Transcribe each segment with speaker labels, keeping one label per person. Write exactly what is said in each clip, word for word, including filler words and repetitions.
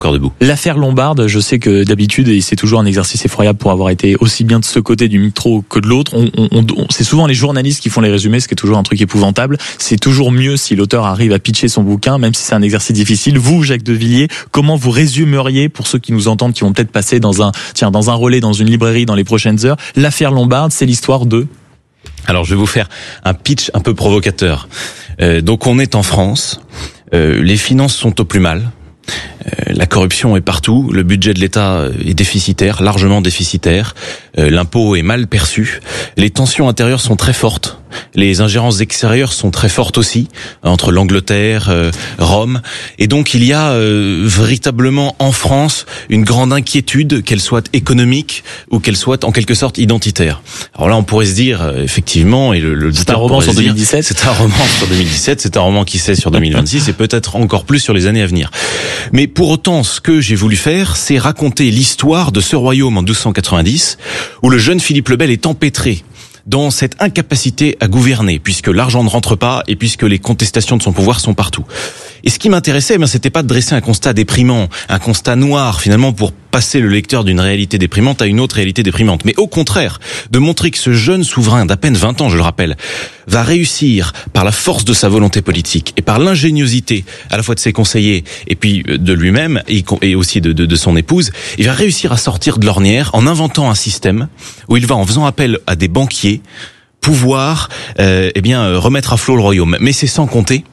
Speaker 1: encore debout.
Speaker 2: L'affaire Lombard, je sais que d'habitude, et c'est toujours un exercice effroyable pour avoir été aussi bien de ce côté du micro que de l'autre, on, on, on, c'est souvent les journalistes qui font les résumés, ce qui est toujours un truc épouvantable. C'est toujours mieux si l'auteur arrive à pitcher son bouquin, même si c'est un exercice difficile. Vous, Jacques Devilliers, comment vous résumeriez, pour ceux qui nous entendent, qui vont peut-être passer dans un, tiens, dans un relais, dans une librairie dans les prochaines heures, l'affaire Lombard, c'est l'histoire de...
Speaker 1: Alors, je vais vous faire un pitch un peu provocateur. Euh, donc, on est en France, euh, les finances sont au plus mal. Euh, la corruption est partout, le budget de l'État est déficitaire, largement déficitaire, euh, l'impôt est mal perçu, les tensions intérieures sont très fortes, les ingérences extérieures sont très fortes aussi, entre l'Angleterre, euh, Rome, et donc il y a euh, véritablement en France une grande inquiétude, qu'elle soit économique ou qu'elle soit en quelque sorte identitaire. Alors là on pourrait se dire, euh, effectivement, et le, le
Speaker 2: c'est un roman sur deux mille dix-sept,
Speaker 1: c'est un roman sur deux mille dix-sept, c'est un roman qui sait sur deux mille vingt-six et peut-être encore plus sur les années à venir. Mais pour autant, ce que j'ai voulu faire, c'est raconter l'histoire de ce royaume en douze cent quatre-vingt-dix, où le jeune Philippe le Bel est empêtré dans cette incapacité à gouverner, puisque l'argent ne rentre pas et puisque les contestations de son pouvoir sont partout. Et ce qui m'intéressait, ben, c'était pas de dresser un constat déprimant, un constat noir, finalement, pour passer le lecteur d'une réalité déprimante à une autre réalité déprimante. Mais au contraire, de montrer que ce jeune souverain d'à peine vingt ans, je le rappelle, va réussir par la force de sa volonté politique et par l'ingéniosité à la fois de ses conseillers et puis de lui-même et aussi de, de, de son épouse, il va réussir à sortir de l'ornière en inventant un système où il va, en faisant appel à des banquiers, pouvoir euh, eh bien remettre à flot le royaume. Mais c'est sans compter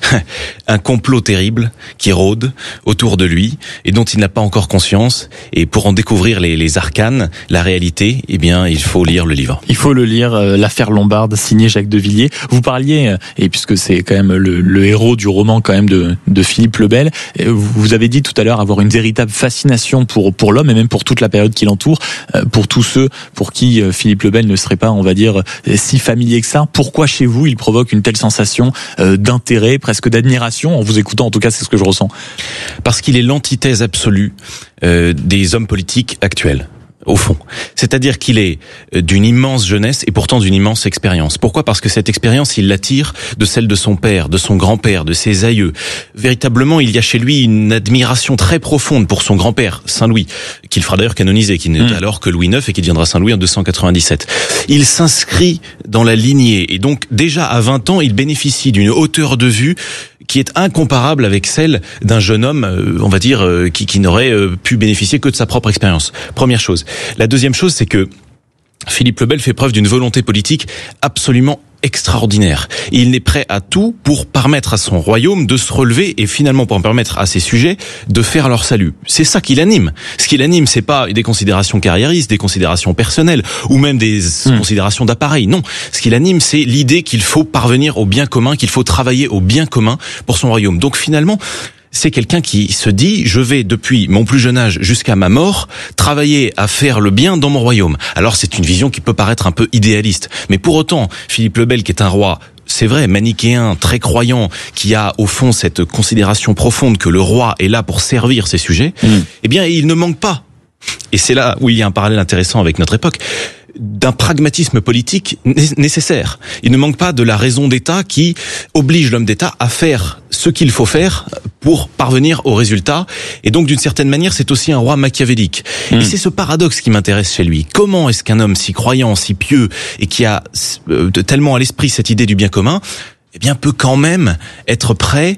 Speaker 1: un complot terrible qui rôde autour de lui et dont il n'a pas encore conscience. Et pour en découvrir les, les arcanes, la réalité, eh bien, il faut lire le livre.
Speaker 2: Il faut le lire, euh, l'affaire Lombard, signé Jacques Devilliers. Vous parliez, euh, et puisque c'est quand même le, le héros du roman quand même de, de Philippe le Bel, euh, vous avez dit tout à l'heure avoir une véritable fascination pour pour l'homme et même pour toute la période qui l'entoure, euh, pour tous ceux pour qui euh, Philippe le Bel ne serait pas, on va dire, euh, si familier que ça. Pourquoi chez vous il provoque une telle sensation euh, d'intérêt, presque d'admiration? En vous écoutant, en tout cas, c'est ce que je ressens.
Speaker 1: Parce qu'il est l'antithèse absolue euh, des hommes politiques actuels. Au fond. C'est-à-dire qu'il est d'une immense jeunesse et pourtant d'une immense expérience. Pourquoi ? Parce que cette expérience, il l'attire de celle de son père, de son grand-père, de ses aïeux. Véritablement, il y a chez lui une admiration très profonde pour son grand-père, Saint-Louis, qu'il fera d'ailleurs canoniser, qui n'est mmh. alors que Louis neuf et qui deviendra Saint-Louis en deux cent quatre-vingt-dix-sept. Il s'inscrit dans la lignée et donc déjà à vingt ans, il bénéficie d'une hauteur de vue qui est incomparable avec celle d'un jeune homme, euh, on va dire, euh, qui, qui n'aurait euh, pu bénéficier que de sa propre expérience. Première chose. La deuxième chose, c'est que Philippe le Bel fait preuve d'une volonté politique absolument extraordinaire. Et il n'est prêt à tout pour permettre à son royaume de se relever et finalement pour permettre à ses sujets de faire leur salut. C'est ça qui l'anime. Ce qui l'anime, c'est pas des considérations carriéristes, des considérations personnelles ou même des mmh. considérations d'appareil. Non. Ce qui l'anime, c'est l'idée qu'il faut parvenir au bien commun, qu'il faut travailler au bien commun pour son royaume. Donc finalement, c'est quelqu'un qui se dit, je vais depuis mon plus jeune âge jusqu'à ma mort travailler à faire le bien dans mon royaume. Alors c'est une vision qui peut paraître un peu idéaliste, mais pour autant, Philippe le Bel, qui est un roi, c'est vrai, manichéen, très croyant, qui a au fond cette considération profonde que le roi est là pour servir ses sujets, mmh. eh bien il ne manque pas, et c'est là où il y a un parallèle intéressant avec notre époque, d'un pragmatisme politique nécessaire. Il ne manque pas de la raison d'État qui oblige l'homme d'État à faire ce qu'il faut faire pour parvenir au résultat. Et donc, d'une certaine manière, c'est aussi un roi machiavélique. Mmh. Et c'est ce paradoxe qui m'intéresse chez lui. Comment est-ce qu'un homme si croyant, si pieux, et qui a euh, tellement à l'esprit cette idée du bien commun, eh bien, peut quand même être prêt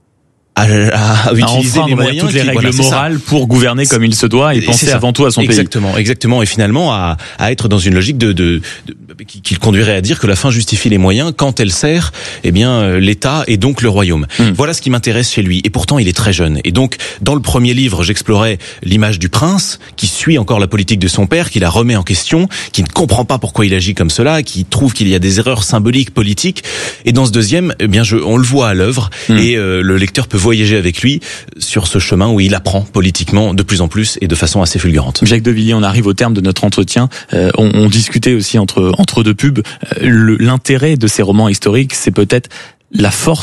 Speaker 1: à, à utiliser
Speaker 2: enfin,
Speaker 1: les moyens,
Speaker 2: toutes les
Speaker 1: qui,
Speaker 2: règles
Speaker 1: voilà,
Speaker 2: morales pour gouverner comme il se doit et, et penser avant tout à son
Speaker 1: exactement, pays. Exactement, exactement. Et finalement, à, à être dans une logique de, de, de qui, qui conduirait à dire que la fin justifie les moyens quand elle sert, eh bien, l'État et donc le royaume. Hum. Voilà ce qui m'intéresse chez lui. Et pourtant, il est très jeune. Et donc, dans le premier livre, j'explorais l'image du prince qui suit encore la politique de son père, qui la remet en question, qui ne comprend pas pourquoi il agit comme cela, qui trouve qu'il y a des erreurs symboliques, politiques. Et dans ce deuxième, eh bien, je, on le voit à l'œuvre hum. et euh, le lecteur peut voyager avec lui sur ce chemin où il apprend politiquement de plus en plus et de façon assez fulgurante.
Speaker 2: Jacques Devilliers, on arrive au terme de notre entretien. Euh, on, on discutait aussi entre entre deux pubs. Euh, le, l'intérêt de ces romans historiques, c'est peut-être la force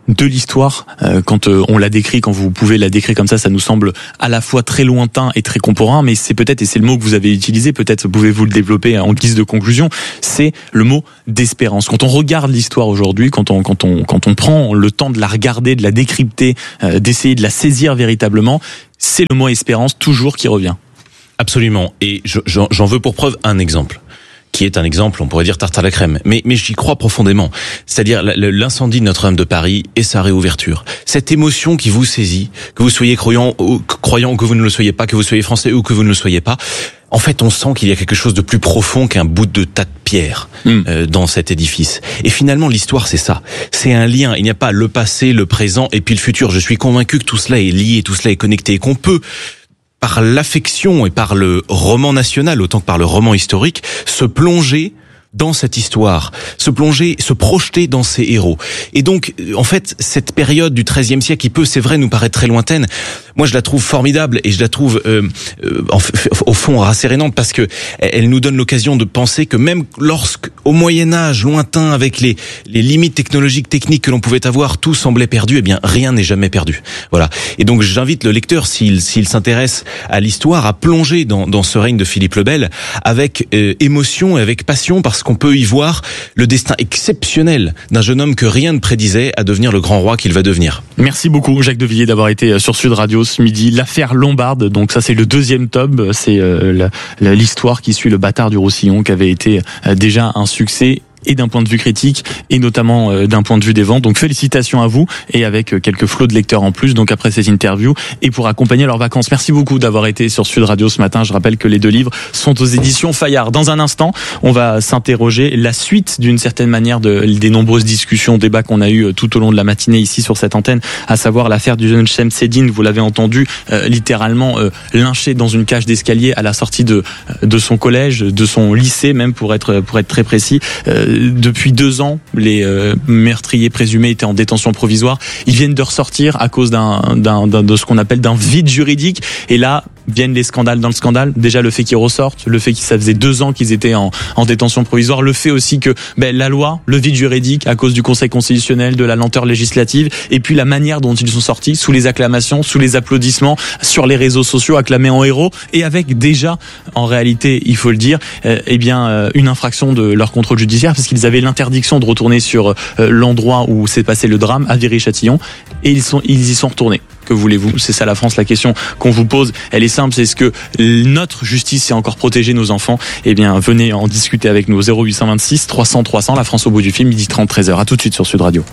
Speaker 2: de l'histoire. Euh, quand euh, on la décrit, quand vous pouvez la décrire comme ça, ça nous semble à la fois très lointain et très contemporain, mais c'est peut-être, et c'est le mot que vous avez utilisé, peut-être pouvez-vous le développer en guise de conclusion, c'est le mot d'espérance. Quand on regarde l'histoire aujourd'hui, quand on, quand on, quand on prend le temps de la regarder, de la décrypter, euh, d'essayer de la saisir véritablement, c'est le mot espérance toujours qui revient.
Speaker 1: Absolument. Et je, j'en, j'en veux pour preuve un exemple, qui est un exemple, on pourrait dire tarte à la crème. Mais, mais j'y crois profondément. C'est-à-dire l'incendie de Notre-Dame de Paris et sa réouverture. Cette émotion qui vous saisit, que vous soyez croyant ou, croyant ou que vous ne le soyez pas, que vous soyez français ou que vous ne le soyez pas, en fait, on sent qu'il y a quelque chose de plus profond qu'un bout de tas de pierres mmh. euh, dans cet édifice. Et finalement, l'histoire, c'est ça. C'est un lien. Il n'y a pas le passé, le présent et puis le futur. Je suis convaincu que tout cela est lié, tout cela est connecté et qu'on peut, par l'affection et par le roman national autant que par le roman historique, se plonger dans cette histoire, se plonger, se projeter dans ces héros. Et donc, en fait, cette période du treizième siècle, qui peut, c'est vrai, nous paraître très lointaine, moi je la trouve formidable et je la trouve euh, euh, au fond rassérénante parce que elle nous donne l'occasion de penser que même lorsque, au Moyen-Âge, lointain, avec les, les limites technologiques, techniques que l'on pouvait avoir, tout semblait perdu, eh bien rien n'est jamais perdu. Voilà. Et donc j'invite le lecteur, s'il, s'il s'intéresse à l'histoire, à plonger dans, dans ce règne de Philippe le Bel avec euh, émotion et avec passion, parce qu'on peut y voir le destin exceptionnel d'un jeune homme que rien ne prédisait à devenir le grand roi qu'il va devenir.
Speaker 2: Merci beaucoup Jacques Devilliers d'avoir été sur Sud Radio ce midi. L'affaire Lombarde, donc ça c'est le deuxième tome, c'est euh, la, la, l'histoire qui suit le bâtard du Roussillon, qui avait été euh, déjà un succès, et d'un point de vue critique, et notamment euh, d'un point de vue des ventes. Donc félicitations à vous, et avec euh, quelques flots de lecteurs en plus, donc après ces interviews, et pour accompagner leurs vacances. Merci beaucoup d'avoir été sur Sud Radio ce matin. Je rappelle que les deux livres sont aux éditions Fayard. Dans un instant, on va s'interroger la suite, d'une certaine manière, de, des nombreuses discussions, débats qu'on a eu tout au long de la matinée ici sur cette antenne, à savoir l'affaire du jeune Chemseddine. Vous l'avez entendu, euh, littéralement euh, lynché dans une cage d'escalier à la sortie de, de son collège, de son lycée même, pour être, pour être très précis. Euh, Depuis deux ans, les euh, meurtriers présumés étaient en détention provisoire. Ils viennent de ressortir à cause d'un, d'un, d'un de ce qu'on appelle d'un vide juridique. Et là, viennent les scandales dans le scandale. Déjà le fait qu'ils ressortent, le fait que ça faisait deux ans qu'ils étaient en, en détention provisoire, le fait aussi que ben, la loi, le vide juridique à cause du Conseil constitutionnel, de la lenteur législative, et puis la manière dont ils sont sortis, sous les acclamations, sous les applaudissements, sur les réseaux sociaux, acclamés en héros, et avec déjà, en réalité, il faut le dire, euh, eh bien euh, une infraction de leur contrôle judiciaire, parce qu'ils avaient l'interdiction de retourner sur euh, l'endroit où s'est passé le drame, à Viry-Châtillon, et ils sont ils y sont retournés. Que voulez-vous? C'est ça la France, la question qu'on vous pose. Elle est simple, c'est ce que notre justice sait encore protéger nos enfants? Eh bien, venez en discuter avec nous. Zéro huit cent vingt-six trois cents trois cents, la France au bout du fil, midi trente, treize heures. À tout de suite sur Sud Radio.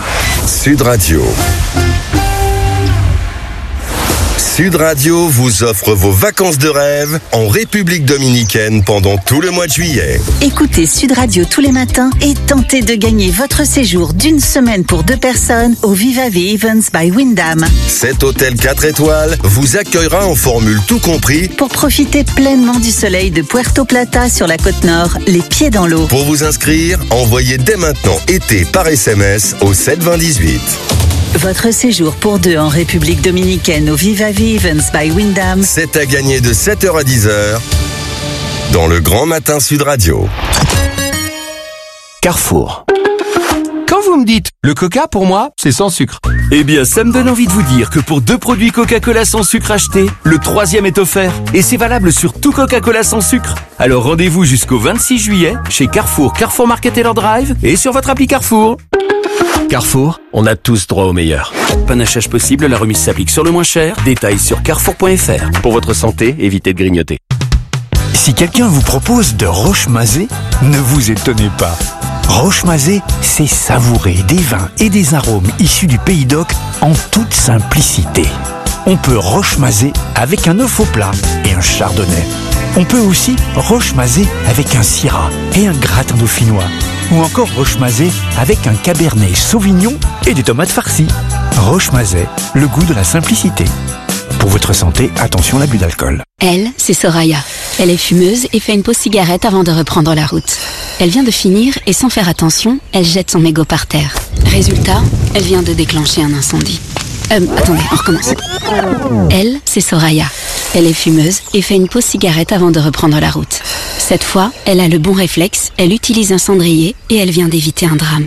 Speaker 3: Sud Radio. Sud Radio vous offre vos vacances de rêve en République Dominicaine pendant tout le mois de juillet.
Speaker 4: Écoutez Sud Radio tous les matins et tentez de gagner votre séjour d'une semaine pour deux personnes au Viva Ve Events by Wyndham.
Speaker 3: Cet hôtel quatre étoiles vous accueillera en formule tout compris
Speaker 4: pour profiter pleinement du soleil de Puerto Plata sur la côte nord, les pieds dans l'eau.
Speaker 3: Pour vous inscrire, envoyez dès maintenant été par S M S au sept vingt dix-huit.
Speaker 4: Votre séjour pour deux en République Dominicaine au Viva Ve Events by Wyndham.
Speaker 3: C'est à gagner de sept heures à dix heures dans le Grand Matin Sud Radio.
Speaker 5: Carrefour. Quand vous me dites le coca pour moi, c'est sans sucre.
Speaker 6: Eh bien, ça me donne envie de vous dire que pour deux produits Coca-Cola sans sucre achetés, le troisième est offert. Et c'est valable sur tout Coca-Cola sans sucre. Alors rendez-vous jusqu'au vingt-six juillet chez Carrefour, Carrefour Market Taylor Drive et sur votre appli Carrefour.
Speaker 5: Carrefour, on a tous droit au meilleur.
Speaker 6: Panachage possible, la remise s'applique sur le moins cher. Détails sur carrefour point f r.
Speaker 5: Pour votre santé, évitez de grignoter. Si quelqu'un vous propose de Roche-Mazé, ne vous étonnez pas. Roche-Mazé, c'est savourer des vins et des arômes issus du Pays d'Oc en toute simplicité. On peut Roche-Mazé avec un œuf au plat et un chardonnay. On peut aussi Roche-Mazé avec un syrah et un gratin dauphinois. Ou encore Roche-Mazé avec un cabernet sauvignon et des tomates farcies. Roche-Mazé, le goût de la simplicité. Pour votre santé, attention à l'abus d'alcool.
Speaker 7: Elle, c'est Soraya. Elle est fumeuse et fait une pause cigarette avant de reprendre la route. Elle vient de finir et sans faire attention, elle jette son mégot par terre. Résultat, elle vient de déclencher un incendie. Euh, attendez, on recommence. Elle, c'est Soraya. Elle est fumeuse et fait une pause cigarette avant de reprendre la route. Cette fois, elle a le bon réflexe, elle utilise un cendrier et elle vient d'éviter un drame.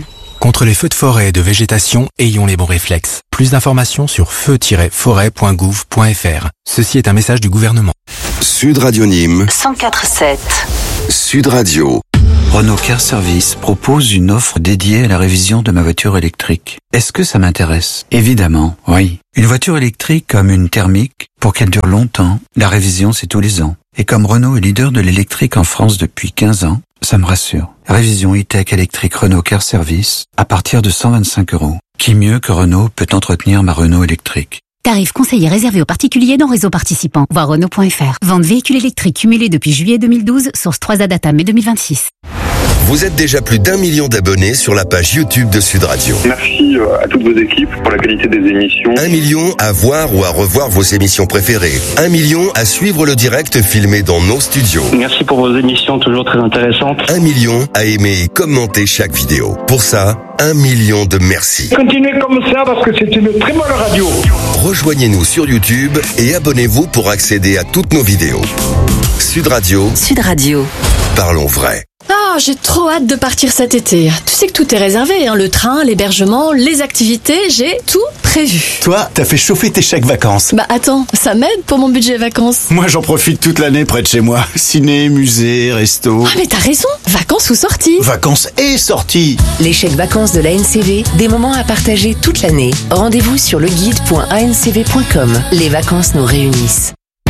Speaker 8: Contre les feux de forêt et de végétation, ayons les bons réflexes. Plus d'informations sur feu tiret forêt point gouv point f r. Ceci est un message du gouvernement.
Speaker 3: Sud Radio Nîmes,
Speaker 4: cent quatre virgule sept.
Speaker 3: Sud Radio.
Speaker 5: Renault Car Service propose une offre dédiée à la révision de ma voiture électrique. Est-ce que ça m'intéresse? Évidemment, oui. Une voiture électrique comme une thermique, pour qu'elle dure longtemps, la révision c'est tous les ans. Et comme Renault est leader de l'électrique en France depuis quinze ans, ça me rassure. Révision e-tech électrique Renault Car Service à partir de cent vingt-cinq euros. Qui mieux que Renault peut entretenir ma Renault électrique?
Speaker 9: Tarif conseillé réservé aux particuliers dans réseau participant. Voir Renault point f r. Vente véhicule électrique cumulé depuis juillet deux mille douze, source trois A Data mai deux mille vingt-six.
Speaker 3: Vous êtes déjà plus d'un million d'abonnés sur la page YouTube de Sud Radio.
Speaker 10: Merci à toutes vos équipes pour la qualité des émissions.
Speaker 3: Un million à voir ou à revoir vos émissions préférées. Un million à suivre le direct filmé dans nos studios.
Speaker 10: Merci pour vos émissions toujours très intéressantes.
Speaker 3: Un million à aimer et commenter chaque vidéo. Pour ça, un million de merci.
Speaker 11: Continuez comme ça parce que c'est une très bonne radio.
Speaker 3: Rejoignez-nous sur YouTube et abonnez-vous pour accéder à toutes nos vidéos. Sud Radio.
Speaker 4: Sud Radio.
Speaker 3: Parlons vrai.
Speaker 12: Ah, j'ai trop hâte de partir cet été. Tu sais que tout est réservé, hein, le train, l'hébergement, les activités, j'ai tout prévu.
Speaker 13: Toi, t'as fait chauffer tes chèques vacances.
Speaker 12: Bah attends, ça m'aide pour mon budget vacances.
Speaker 13: Moi, j'en profite toute l'année près de chez moi. Ciné, musée, resto.
Speaker 12: Ah mais t'as raison, vacances ou sorties.
Speaker 13: Vacances et sorties.
Speaker 14: Les chèques vacances de l'A N C V, des moments à partager toute l'année. Rendez-vous sur leguide point a n c v point com. Les vacances nous réunissent.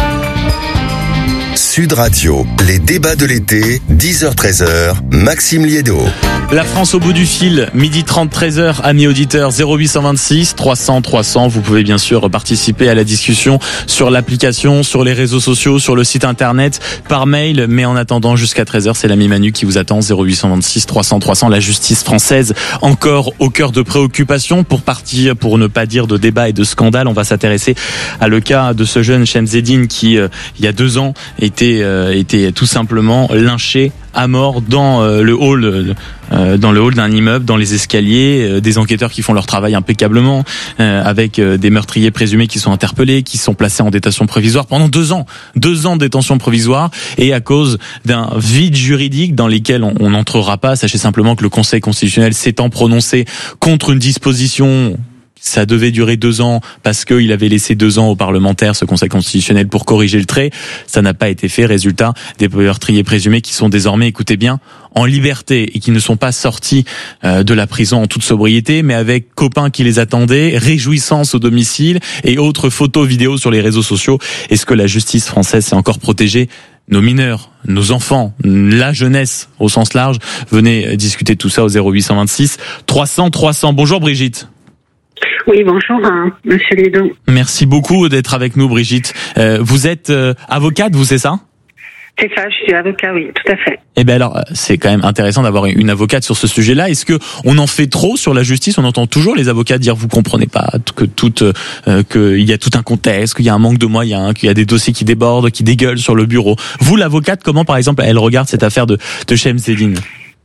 Speaker 3: Sud Radio, les débats de l'été, dix heures treize heures, Maxime Liédo.
Speaker 2: La France au bout du fil, midi trente, treize heures, amis auditeurs, zéro huit cent vingt-six, trois cents, trois cents. Vous pouvez bien sûr participer à la discussion sur l'application, sur les réseaux sociaux, sur le site internet, par mail. Mais en attendant, jusqu'à treize heures, c'est l'ami Manu qui vous attend, zéro huit cent vingt-six, trois cents, trois cents. La justice française, encore au cœur de préoccupations. Pour partir, pour ne pas dire de débat et de scandale, on va s'intéresser à le cas de ce jeune Shemseddine qui, euh, il y a deux ans, était euh, était tout simplement lynché à mort dans euh, le hall euh, dans le hall d'un immeuble, dans les escaliers, euh, des enquêteurs qui font leur travail impeccablement, euh, avec euh, des meurtriers présumés qui sont interpellés, qui sont placés en détention provisoire pendant deux ans, deux ans de détention provisoire, et à cause d'un vide juridique dans lequel on n'entrera pas. Sachez simplement que le Conseil constitutionnel s'étant prononcé contre une disposition. Ça devait durer deux ans parce qu'il avait laissé deux ans aux parlementaires, ce Conseil constitutionnel, pour corriger le trait. Ça n'a pas été fait. Résultat, des meurtriers présumés qui sont désormais, écoutez bien, en liberté et qui ne sont pas sortis de la prison en toute sobriété, mais avec copains qui les attendaient, réjouissance au domicile et autres photos, vidéos sur les réseaux sociaux. Est-ce que la justice française s'est encore protégée ? Nos mineurs, nos enfants, la jeunesse au sens large. Venez discuter de tout ça au zéro huit cent vingt-six, trois cents, trois cents. Bonjour Brigitte.
Speaker 15: Oui, bonjour, hein, monsieur Lédon.
Speaker 2: Merci beaucoup d'être avec nous, Brigitte. Euh, vous êtes euh, avocate, vous, c'est ça ?
Speaker 15: C'est ça, je suis avocat, oui, tout à fait.
Speaker 2: Eh ben alors, c'est quand même intéressant d'avoir une avocate sur ce sujet-là. Est-ce que on en fait trop sur la justice ? On entend toujours les avocats dire vous comprenez pas que tout, euh, qu'il y a tout un contexte, qu'il y a un manque de moyens, qu'il y a des dossiers qui débordent, qui dégueulent sur le bureau. Vous, l'avocate, comment par exemple elle regarde cette affaire de, de Shemseddine ?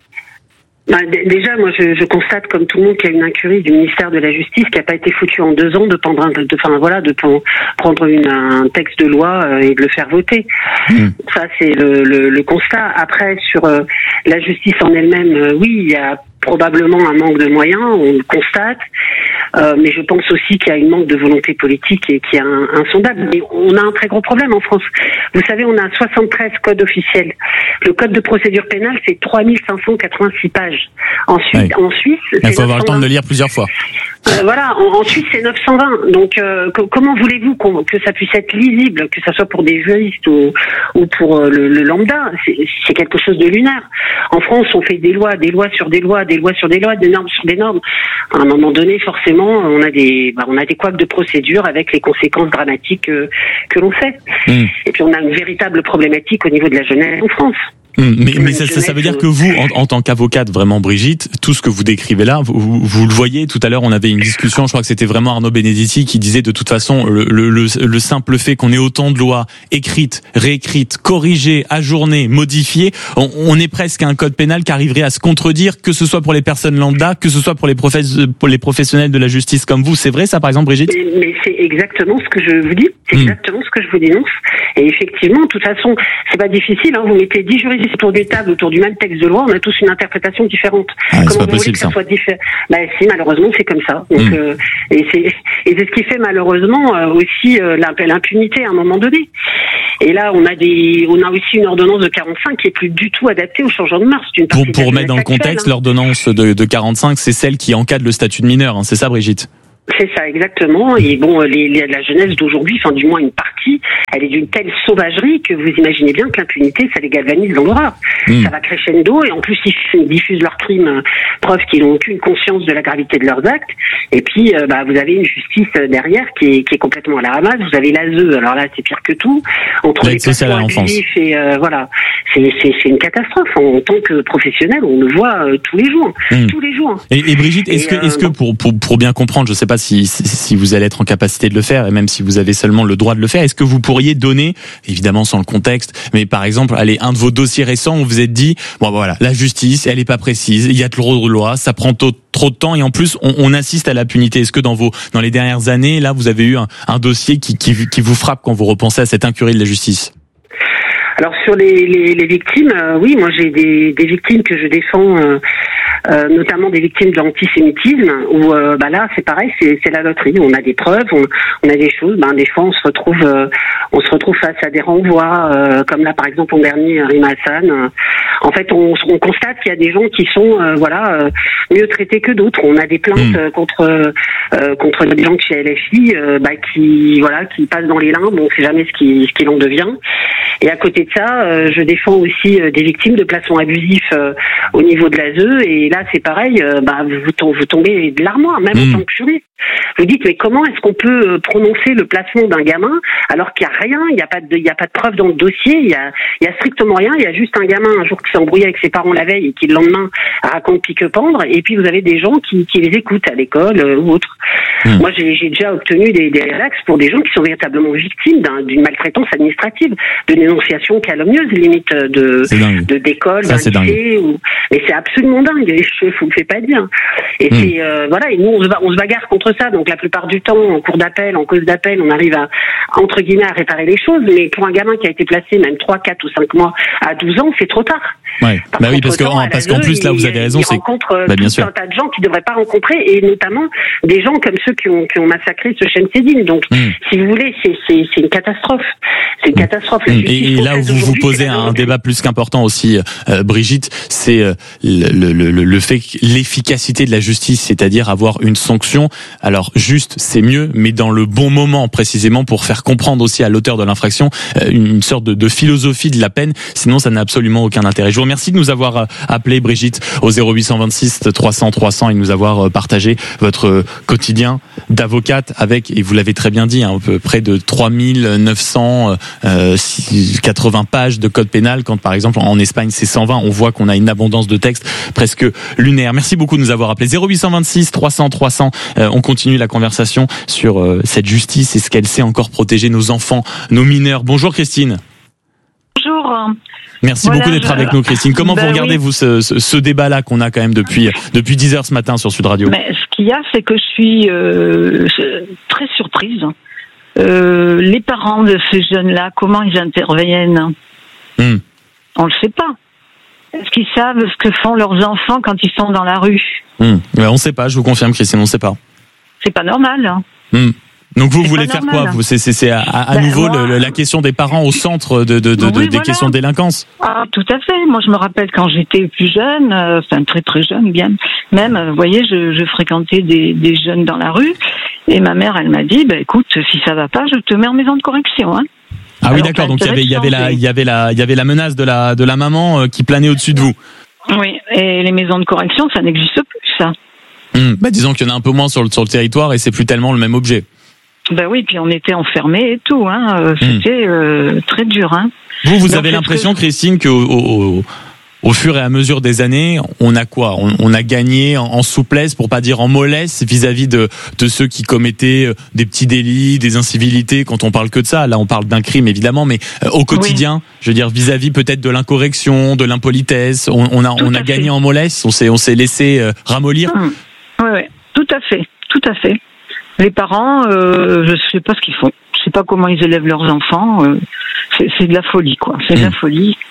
Speaker 15: Bah, d- déjà, moi, je, je constate, comme tout le monde, qu'il y a une incurie du ministère de la Justice qui n'a pas été foutue en deux ans de prendre, un, de, enfin voilà, de prendre une, un texte de loi euh, et de le faire voter. Mmh. Ça, c'est le, le, le constat. Après, sur euh, la justice en elle-même, euh, oui, il y a probablement un manque de moyens, on le constate, euh, mais je pense aussi qu'il y a un manque de volonté politique et qu'il y a un, un sondage. Mais on a un très gros problème en France. Vous savez, on a soixante-treize codes officiels. Le code de procédure pénale, c'est trois mille cinq cent quatre-vingt-six pages. Ensuite,
Speaker 2: oui.
Speaker 15: en Suisse, c'est
Speaker 2: il faut avoir le temps de le lire plusieurs fois.
Speaker 15: Euh, voilà, en, en Suisse, c'est neuf cent vingt. Donc, euh, que, comment voulez-vous qu'on, que ça puisse être lisible, que ça soit pour des juristes ou, ou pour euh, le, le lambda ? c'est, c'est quelque chose de lunaire. En France, on fait des lois, des lois sur des lois, des lois sur des lois, des normes sur des normes. À un moment donné, forcément, on a des, bah, on a des couacs de procédure avec les conséquences dramatiques euh, que l'on sait. Mmh. Et puis, on a une véritable problématique au niveau de la jeunesse en France.
Speaker 2: Mmh, mais mais ça, ça, ça veut dire que vous, en, en tant qu'avocate, vraiment Brigitte, tout ce que vous décrivez là, vous, vous, vous le voyez. Tout à l'heure, on avait une discussion, je crois que c'était vraiment Arnaud Benedetti qui disait de toute façon le, le, le, le simple fait qu'on ait autant de lois écrites, réécrites, corrigées, ajournées, modifiées, on, on est presque à un code pénal qui arriverait à se contredire, que ce soit pour les personnes lambda, que ce soit pour les, professe, pour les professionnels de la justice comme vous. C'est vrai ça, par exemple, Brigitte ?
Speaker 15: Mais, mais c'est exactement ce que je vous dis, c'est mmh. exactement ce que je vous dénonce. Et effectivement, de toute façon, c'est pas difficile, hein, vous mettez dix juridictions assise autour des tables, autour du même texte de loi, on a tous une interprétation différente.
Speaker 2: Ah,
Speaker 15: Comment vous voulez que ça soit différent? Ben si, malheureusement, c'est comme ça. Donc, mmh. euh, et c'est et c'est ce qui fait malheureusement euh, aussi euh, l'impunité à un moment donné. Et là, on a des, on a aussi une ordonnance de quarante-cinq qui est plus du tout adaptée au changement de mœurs.
Speaker 2: Pour, pour remettre dans le contexte, hein. L'ordonnance de, de quarante-cinq, c'est celle qui encadre le statut de mineur, hein. C'est ça, Brigitte?
Speaker 15: C'est ça, exactement. Et bon, les, les, la jeunesse d'aujourd'hui, enfin du moins une partie, elle est d'une telle sauvagerie que vous imaginez bien que l'impunité, ça les galvanise dans l'horreur. Mmh. Ça va crescendo, et en plus ils diffusent leurs crimes, preuve qu'ils n'ont aucune conscience de la gravité de leurs actes. Et puis, euh, bah, vous avez une justice derrière qui est, qui est complètement à la ramasse. Vous avez l'A S E, alors là, c'est pire que tout. Entre les placements abusifs et euh, voilà, c'est, c'est, c'est une catastrophe. En tant que professionnel, on le voit euh, tous les jours, mmh. tous les jours.
Speaker 2: Et, et Brigitte, est-ce et, que, euh, est-ce que pour, pour, pour bien comprendre, je sais pas si, si, si vous allez être en capacité de le faire, et même si vous avez seulement le droit de le faire, est-ce que vous pourriez donner, évidemment sans le contexte, mais par exemple, allez, un de vos dossiers récents où vous êtes dit, bon voilà, la justice, elle est pas précise, il y a trop de lois, ça prend trop, trop de temps, et en plus, on, on assiste à l'impunité. Est-ce que dans vos, dans les dernières années, là, vous avez eu un, un dossier qui, qui, qui vous frappe quand vous repensez à cette incurie de la justice?
Speaker 15: Alors sur les, les, les victimes, euh, oui, moi j'ai des, des victimes que je défends, euh, euh, notamment des victimes de l'antisémitisme, où euh, bah là c'est pareil, c'est, c'est la loterie. On a des preuves, on, on a des choses. Ben des fois on se retrouve, euh, on se retrouve face à des renvois, euh, comme là par exemple en dernier Rima Hassan. Euh, en fait, on, on constate qu'il y a des gens qui sont, euh, voilà, euh, mieux traités que d'autres. On a des plaintes mmh. contre euh, contre des gens de chez L F I, euh, bah, qui voilà, qui passent dans les limbes. On ne sait jamais ce qui ce qu'il en devient. Et à côté de ça, euh, je défends aussi euh, des victimes de placements abusifs euh, au niveau de l'A S E. Et là, c'est pareil, euh, bah, vous, vous tombez de l'armoire, même mmh. en tant que juriste. Vous dites, mais comment est-ce qu'on peut prononcer le placement d'un gamin alors qu'il n'y a rien, il n'y a pas de, il n'y a pas de preuve dans le dossier, il y a, il y a strictement rien, il y a juste un gamin un jour qui s'est embrouillé avec ses parents la veille et qui le lendemain raconte pique-pendre, et puis vous avez des gens qui, qui les écoutent à l'école euh, ou autre. Mmh. Moi, j'ai, j'ai déjà obtenu des, des relax pour des gens qui sont véritablement victimes d'un, d'une maltraitance administrative, de dénonciation calomnieuse, limite de, de d'école, d'un lycée, ou... mais c'est absolument dingue. Je vous le fais pas dire. Et mmh. c'est euh, voilà. Et nous, on se, on se bagarre contre ça. Donc la plupart du temps, en cours d'appel, en cause d'appel, on arrive à entre guillemets à réparer les choses. Mais pour un gamin qui a été placé même trois, quatre ou cinq mois à douze ans, c'est trop tard.
Speaker 2: Ouais. Bah oui, parce que parce qu'en plus là, vous avez raison, c'est
Speaker 15: rencontre
Speaker 2: bah, bien
Speaker 15: tout
Speaker 2: sûr.
Speaker 15: un tas de gens qui devraient pas rencontrer, et notamment des gens comme ceux qui ont qui ont massacré ce Chemseddine. Donc, mmh. si vous voulez, c'est c'est c'est une catastrophe. C'est une catastrophe.
Speaker 2: Mmh. Et, et là où vous vous posez un débat plus qu'important aussi, euh, Brigitte, c'est euh, le, le le le fait que l'efficacité de la justice, c'est-à-dire avoir une sanction. Alors juste, c'est mieux, mais dans le bon moment précisément pour faire comprendre aussi à l'auteur de l'infraction euh, une, une sorte de, de philosophie de la peine. Sinon, ça n'a absolument aucun intérêt. Je vous remercie de nous avoir appelé, Brigitte, au zéro huit cent vingt-six trois cents trois cents et de nous avoir partagé votre quotidien d'avocate avec, et vous l'avez très bien dit, hein, près de trois mille neuf cent quatre-vingts pages de code pénal, quand par exemple en Espagne c'est cent vingt. On voit qu'on a une abondance de textes presque lunaire. Merci beaucoup de nous avoir appelé. zéro huit cent vingt-six trois cents trois cents. Euh, on continue la conversation sur euh, cette justice et ce qu'elle sait encore protéger nos enfants, nos mineurs. Bonjour Christine.
Speaker 16: Bonjour.
Speaker 2: Merci voilà, beaucoup d'être je... avec nous, Christine. Comment ben vous regardez, oui. vous, ce, ce, ce débat-là qu'on a quand même depuis, depuis dix heures ce matin sur Sud Radio?
Speaker 16: Mais ce qu'il y a, c'est que je suis euh, très surprise. Euh, les parents de ces jeunes-là, comment ils interviennent? hmm. On ne le sait pas. Est-ce qu'ils savent ce que font leurs enfants quand ils sont dans la rue? hmm. ben, On ne sait pas, je vous confirme, Christine, on ne sait pas. C'est pas normal. Hein.
Speaker 2: Hmm. Donc vous c'est voulez faire normal. quoi? C'est, c'est, c'est à, à ben, nouveau moi, le, la question des parents au centre de, de, de, oui, de des voilà. questions de délinquance.
Speaker 16: Ah, tout à fait. Moi, je me rappelle quand j'étais plus jeune, euh, enfin très très jeune, bien même. Vous voyez, je, je fréquentais des, des jeunes dans la rue, et ma mère, elle m'a dit, bah écoute, si ça va pas, je te mets en maison de correction. Hein.
Speaker 2: Ah oui, alors, d'accord. Donc il y avait, il y avait la, il y avait la, il y avait la menace de la, de la maman qui planait au-dessus de vous.
Speaker 16: Oui. Et les maisons de correction, ça n'existe plus, ça.
Speaker 2: Hum, bah disons qu'il y en a un peu moins sur le sur le territoire, et c'est plus tellement le même objet.
Speaker 16: Ben oui, puis on était enfermés et tout, hein. C'était mmh. euh, très dur, hein.
Speaker 2: Vous, vous Donc, avez l'impression, que... Christine, qu'au au, au, au fur et à mesure des années, on a quoi? On, on a gagné en, en souplesse, pour pas dire en mollesse, vis-à-vis de, de ceux qui commettaient des petits délits, des incivilités. Quand on parle que de ça, là, on parle d'un crime évidemment, mais euh, au quotidien, oui. je veux dire, vis-à-vis peut-être de l'incorrection, de l'impolitesse, on, on a, on a gagné en mollesse. On s'est, on s'est laissé euh, ramollir.
Speaker 16: Mmh. Oui, oui, tout à fait, tout à fait. Les parents, euh, je sais pas ce qu'ils font. Je sais pas comment ils élèvent leurs enfants. Euh, c'est, c'est de la folie, quoi. C'est mmh. de la folie.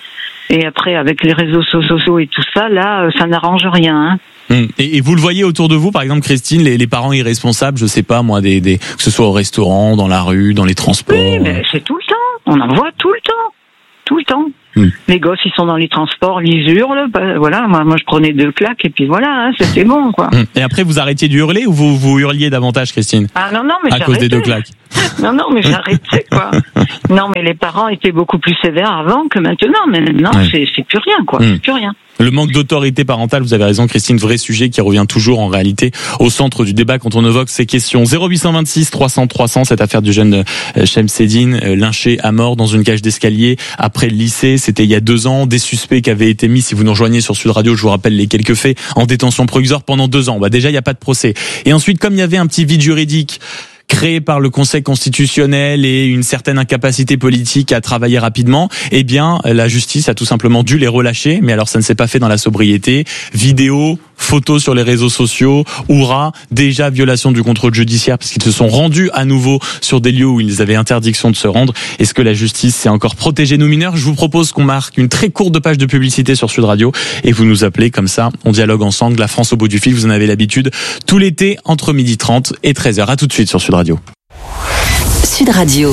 Speaker 16: Et après, avec les réseaux sociaux et tout ça, là, ça n'arrange rien. Hein.
Speaker 2: Et, et vous le voyez autour de vous, par exemple, Christine, les, les parents irresponsables, je sais pas moi, des, des, que ce soit au restaurant, dans la rue, dans les transports.
Speaker 16: Oui, mais c'est tout le temps. On en voit tout le temps. Tout le temps. Mmh. Les gosses, ils sont dans les transports, ils hurlent. Bah, voilà, moi, moi, je prenais deux claques et puis voilà, hein, c'était bon, quoi.
Speaker 2: Mmh. Et après, vous arrêtiez de hurler ou vous, vous hurliez davantage, Christine?
Speaker 16: Ah non, non, mais
Speaker 2: à cause des deux claques.
Speaker 16: Non, non, mais j'arrêtais, quoi. Non, mais les parents étaient beaucoup plus sévères avant que maintenant. Mais maintenant, ouais. c'est, c'est plus rien, quoi. Mmh. C'est plus rien.
Speaker 2: Le manque d'autorité parentale, vous avez raison Christine, vrai sujet qui revient toujours en réalité au centre du débat quand on évoque ces questions. zéro huit cent vingt-six trois cents trois cents, cette affaire du jeune Shemseddine, lynché à mort dans une cage d'escalier après le lycée, c'était il y a deux ans. Des suspects qui avaient été mis, si vous nous rejoignez sur Sud Radio, je vous rappelle les quelques faits, en détention provisoire pendant deux ans. Bah déjà, il n'y a pas de procès. Et ensuite, comme il y avait un petit vide juridique créé par le Conseil constitutionnel et une certaine incapacité politique à travailler rapidement, eh bien, la justice a tout simplement dû les relâcher. Mais alors, ça ne s'est pas fait dans la sobriété. Vidéos, photos sur les réseaux sociaux, hurrah, déjà violation du contrôle judiciaire parce qu'ils se sont rendus à nouveau sur des lieux où ils avaient interdiction de se rendre. Est-ce que la justice sait encore protéger nos mineurs? Je vous propose qu'on marque une très courte page de publicité sur Sud Radio et vous nous appelez comme ça, on dialogue ensemble. La France au bout du fil, vous en avez l'habitude, tout l'été entre midi trente et treize heures. À tout de suite sur Sud Radio. Radio.
Speaker 4: Sud Radio.